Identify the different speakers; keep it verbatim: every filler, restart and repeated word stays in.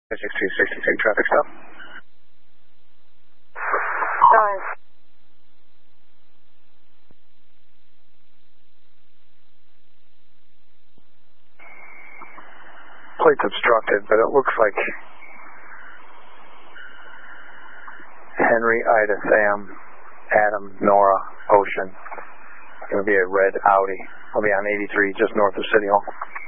Speaker 1: sixty-two sixty-six traffic stop.
Speaker 2: Nine.
Speaker 1: Plate's obstructed, but it looks like Henry, Ida, Sam, Adam, Nora, Ocean. It's going to be a red Audi. I'll be on eighty-three just north of City Hall.